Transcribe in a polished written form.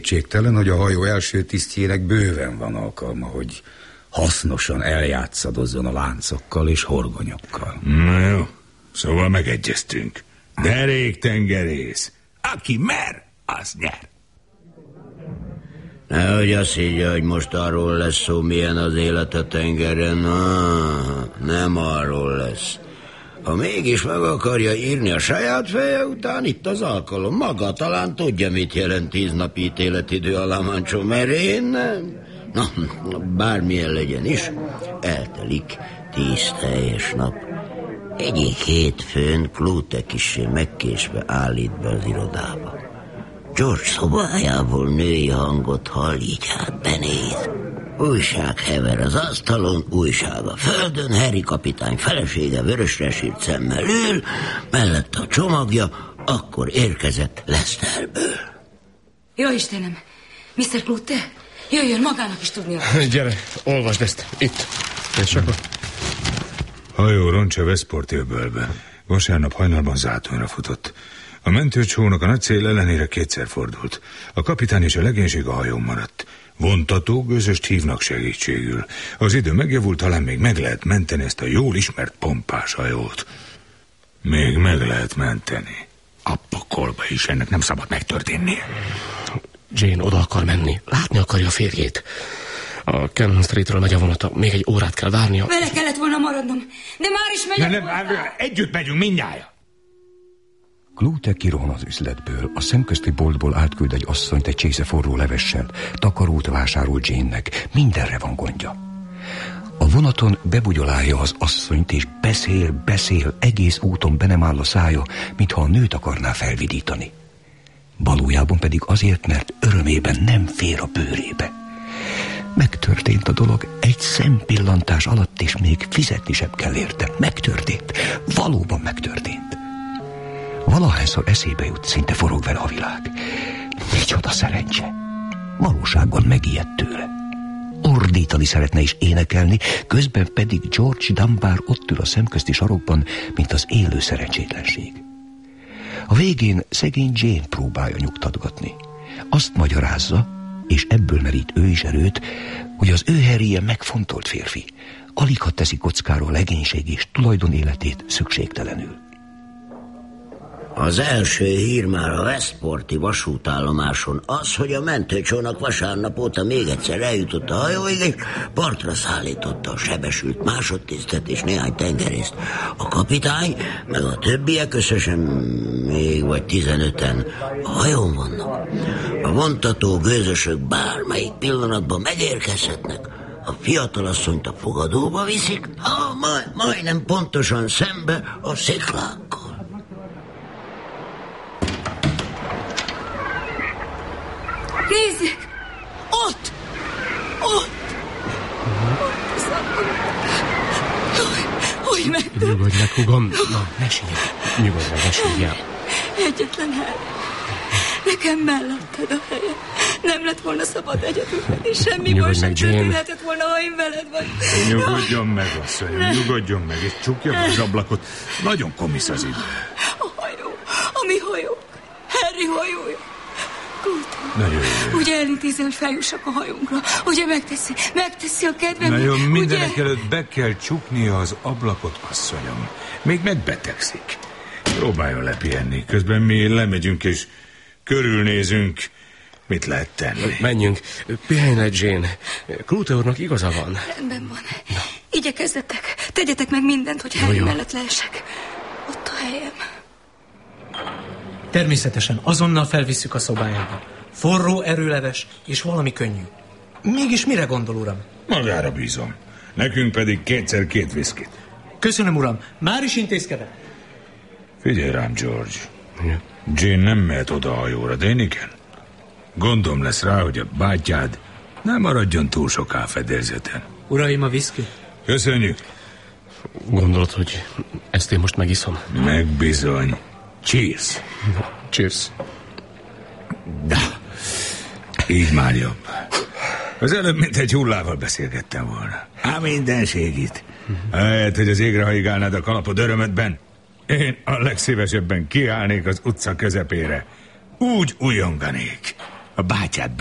Kétségtelen, hogy a hajó első tisztjének bőven van alkalma, hogy hasznosan eljátszadozzon a láncokkal és horgonyokkal. Na jó, szóval megegyeztünk. Derék tengerész. Aki mer, az nyer. Nehogy azt higgye, hogy most arról lesz szó, milyen az élet a tengeren. Nem arról lesz. Ha mégis meg akarja írni a saját feje után, itt az alkalom. Maga talán tudja, mit jelent 10 napi ítéletidő a La Mancha, mert én nem. Na, bármilyen legyen is, eltelik 10 teljes nap. Egyik hétfőn Clute kissé megkésve állít be az irodába. George szobájából női hangot hall, így hát benéz. Újság hever az asztalon, újság a földön, Harry kapitány felesége vörösre sírt szemmel ül, mellette a csomagja, akkor érkezett Leicesterről. Jó Istenem, Mr. Clute, jöjjön, magának is tudnia. Gyere, olvasd ezt, itt. És akkor... Hajó roncsa Westport öbölbe. Vasárnap hajnalban zátonyra futott. A mentőcsónak a nagy szél ellenére 2-szer fordult. A kapitány és a legénység a hajón maradt. Vontató gőzöst hívnak segítségül. Az idő megjavult, talán még meg lehet menteni ezt a jól ismert pompás hajót. Még meg lehet menteni. A pokolba is, ennek nem szabad megtörténnie. Jane oda akar menni, látni akarja a férjét. A Cannon Streetről megy a vonata, még egy órát kell várnia. Vele kellett volna maradnom, de már is megyek. Nem, együtt megyünk mindnyájan. Clute kirohan az üzletből, a szemközti boltból átküld egy asszonyt egy csésze forró levessel, takarót vásárol Jane-nek, mindenre van gondja. A vonaton bebugyolálja az asszonyt, és beszél, egész úton be nem áll a szája, mintha a nőt akarná felvidítani. Valójában pedig azért, mert örömében nem fér a bőrébe. Megtörtént a dolog egy szempillantás alatt, és még fizetni sem kell érte. Megtörtént. Valóban megtörtént. Valahányszor eszébe jut, szinte forog vele a világ. Micsoda szerencse. Valóságban megijedt tőle. Ordítani szeretne és énekelni, közben pedig George Dunbar ott ül a szemközti sarokban, mint az élő szerencsétlenség. A végén szegény Jane próbálja nyugtatgatni. Azt magyarázza, és ebből merít ő is erőt, hogy az ő Harrye megfontolt férfi. Aligha teszi kockára a legénység és tulajdon életét szükségtelenül. Az első hír már a Westporti vasútállomáson az, hogy a mentőcsónak vasárnap óta még egyszer eljutott a hajóig, és partra szállította a sebesült másodtisztet és néhány tengerészt. A kapitány, meg a többiek, összesen még vagy 15-en a hajón vannak. A vontató gőzösök bármelyik pillanatban megérkezhetnek. A fiatalasszonyt a fogadóba viszik, majdnem pontosan szembe a sziklákkal. Nézzék! Ott! Hogy megtudom? Nyugodj meg, hugom. Na, ne sírj. Nyugodj meg, ne sírjál. Egyetlen hely. Nekem melletted a helye. Nem lett volna szabad egyedül lenni. Semmi baj sem történhetett volna, ha én veled vagy. Nyugodjon meg, asszonyom, nyugodjon meg, és csukja meg az ablakot. Nagyon komisz az idő. A hajó, a mi hajó. Harry hajója. Ugye elintézi, hogy feljussak a hajónkra. Ugye megteszi a kedvem. Na jó, mindenek előtt be kell csuknia az ablakot, asszonyom. Még megbetegszik. Próbáljon lepihenni. Közben mi lemegyünk és körülnézünk. Mit lehet tenni? Menjünk. Pihenj le, Jane. Clute úrnak igaza van. Rendben van. Igyekezzetek. Tegyetek meg mindent, hogy Harry mellett leesek. Ott a helyem. Természetesen azonnal felvisszük a szobájába. Forró erőleves és valami könnyű. Mégis mire gondol, uram? Magára bízom. Nekünk pedig 2x2 viszkit. Köszönöm, uram. Már is intézkedek. Figyelj rám, George. Jane nem mehet oda a hajóra, de én igen. Gondom lesz rá, hogy a bátyád nem maradjon túl soká fedélzeten. Uraim, a viszki. Köszönjük. Gondolod, hogy ezt én most megiszom? Megbizony. Cheers. Cheers. Így már jobb. Az előbb mint egy hullával beszélgettem volna. Minden segít. Ahelyett, hogy az égre hajigálnád a kalapod örömödben, én a legszívesebben kiállnék az utca közepére. Úgy ujjonganék, A bátyád